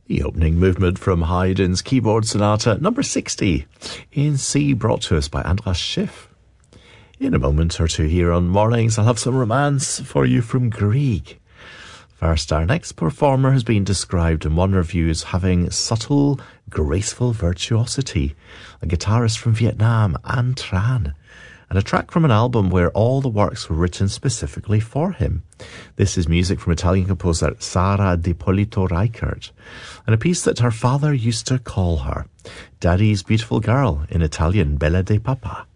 The opening movement from Haydn's Keyboard Sonata number 60 in C, brought to us by Andras Schiff. In a moment or two here on Mornings, I'll have some romance for you from Grieg. First, our next performer has been described in one review as having subtle, graceful virtuosity. A guitarist from Vietnam, An Tran, and a track from an album where all the works were written specifically for him. This is music from Italian composer Sara D'Ippolito Reichert, and a piece that her father used to call her, Daddy's Beautiful Girl, in Italian, Bella de Papa.